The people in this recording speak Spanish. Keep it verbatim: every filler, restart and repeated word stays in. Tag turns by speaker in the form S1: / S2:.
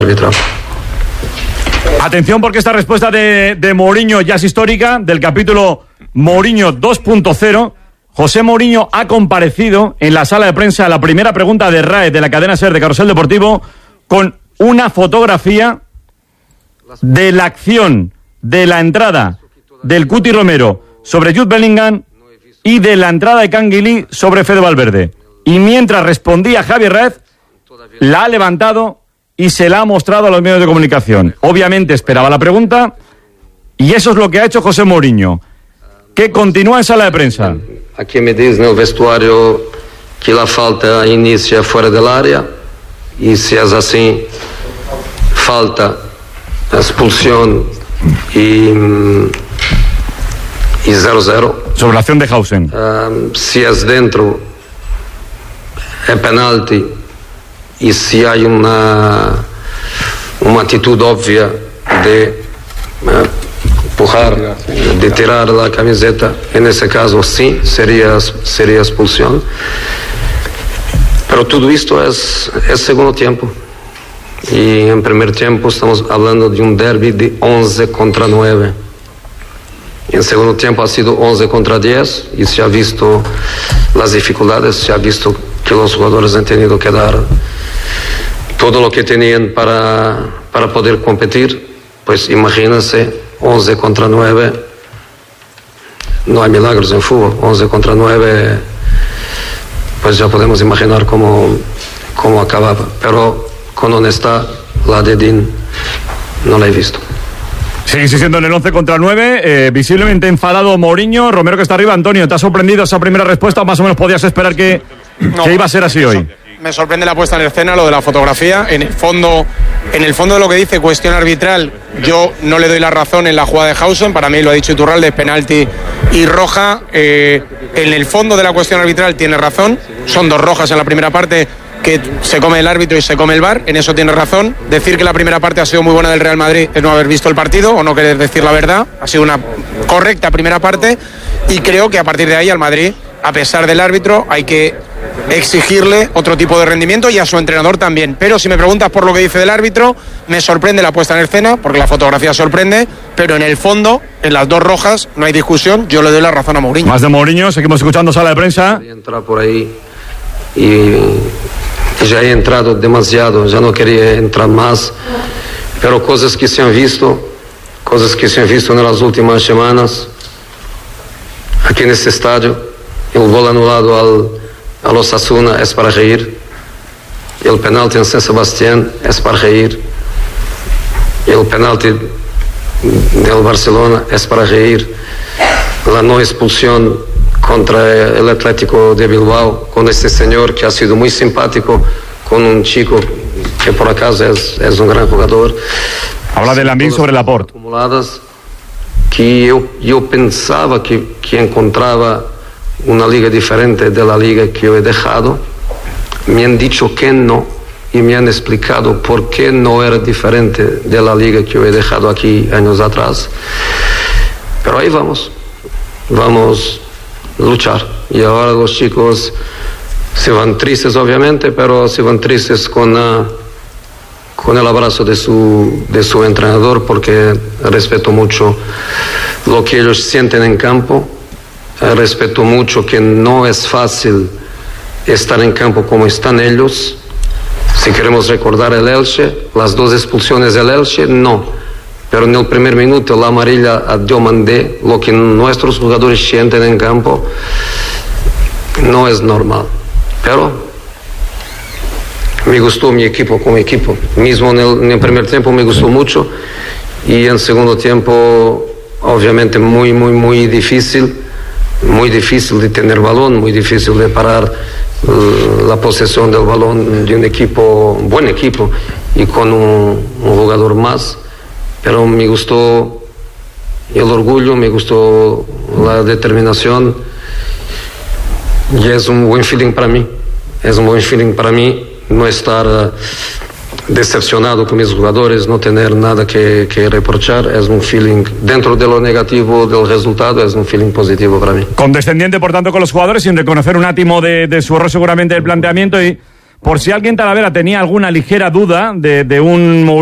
S1: arbitral.
S2: Atención, porque esta respuesta de, de Mourinho ya es histórica, del capítulo Mourinho dos punto cero. José Mourinho ha comparecido en la sala de prensa a la primera pregunta de R A E de la cadena SER de Carrusel Deportivo con una fotografía de la acción de la entrada del Cuti Romero sobre Jude Bellingham y de la entrada de Canguilí sobre Fede Valverde. Y mientras respondía Javier Raez, la ha levantado y se la ha mostrado a los medios de comunicación. Obviamente esperaba la pregunta y eso es lo que ha hecho José Mourinho, que continúa en sala de prensa.
S1: Aquí me dicen en el vestuario que la falta inicia fuera del área y si es así, falta, expulsión y, y cero cero.
S2: Sobre la acción de Hausen.
S1: Uh, si es dentro, es penalti. Y si hay una, una actitud obvia de eh, empujar, de tirar la camiseta, en ese caso sí, sería, sería expulsión. Pero todo esto es, es segundo tiempo. Y en primer tiempo estamos hablando de un derbi de once contra nueve. En segundo tiempo ha sido once contra diez y se ha visto las dificultades, se ha visto que los jugadores han tenido que dar todo lo que tenían para, para poder competir. Pues imagínense, once contra nueve, no hay milagros en fútbol, once contra nueve, pues ya podemos imaginar cómo, cómo acababa. Pero con honestidad, la de Dean no la he visto.
S2: Sigue siendo en el once contra nueve, eh, visiblemente enfadado Mourinho. Romero, que está arriba. Antonio, ¿te ha sorprendido esa primera respuesta o más o menos podías esperar que, no, que iba a ser así hoy?
S3: Me sorprende la puesta en escena, lo de la fotografía. En el fondo, en el fondo de lo que dice cuestión arbitral, yo no le doy la razón en la jugada de Hausen. Para mí, lo ha dicho Iturralde, penalti y roja. Eh, en el fondo de la cuestión arbitral tiene razón. Son dos rojas en la primera parte que se come el árbitro y se come el V A R. En eso tiene razón. Decir que la primera parte ha sido muy buena del Real Madrid es no haber visto el partido o no querer decir la verdad. Ha sido una correcta primera parte y creo que a partir de ahí al Madrid, a pesar del árbitro, hay que exigirle otro tipo de rendimiento y a su entrenador también. Pero si me preguntas por lo que dice del árbitro, me sorprende la puesta en escena, porque la fotografía sorprende, pero en el fondo, en las dos rojas, no hay discusión. Yo le doy la razón a Mourinho.
S2: Más de Mourinho, seguimos escuchando sala de prensa.
S1: Quería entrar por ahí y ya he entrado demasiado, ya no quería entrar más, pero cosas que se han visto, cosas que se han visto en las últimas semanas, aquí en este estadio, el gol anulado al a los Osasuna es para reír, el penalti en San Sebastián es para reír, el penalti del Barcelona es para reír, la no expulsión contra el Atlético de Bilbao con este señor que ha sido muy simpático con un chico que por acaso es, es un gran jugador.
S2: Habla de Lamine sobre Laporte.
S1: Acumuladas que yo, yo pensaba que, que encontraba una liga diferente de la liga que yo he dejado. Me han dicho que no y me han explicado por qué no era diferente de la liga que yo he dejado aquí años atrás. Pero ahí vamos, vamos a luchar. Y ahora los chicos se van tristes obviamente, pero se van tristes con, uh, con el abrazo de su, de su entrenador, porque respeto mucho lo que ellos sienten en campo. Respeto mucho que no es fácil estar en campo como están ellos. Si queremos recordar el Elche, las dos expulsiones del Elche, no. Pero en el primer minuto la amarilla a Diomandé, lo que nuestros jugadores sienten en campo, no es normal. Pero me gustó mi equipo como equipo. Mismo en el, en el primer tiempo me gustó mucho y en segundo tiempo obviamente muy, muy, muy difícil. Muy difícil de tener balón, muy difícil de parar uh, la posesión del balón de un equipo, un buen equipo, y con un, un jugador más. Pero me gustó el orgullo, me gustó la determinación y es un buen feeling para mí. Es un buen feeling para mí no estar uh, decepcionado con mis jugadores, no tener nada que, que reprochar. Es un feeling, dentro de lo negativo del resultado, es un feeling positivo para mí.
S2: Condescendiente, por tanto, con los jugadores, sin reconocer un átimo de, de su error seguramente del planteamiento. Y por si alguien Talavera tenía alguna ligera duda de, de un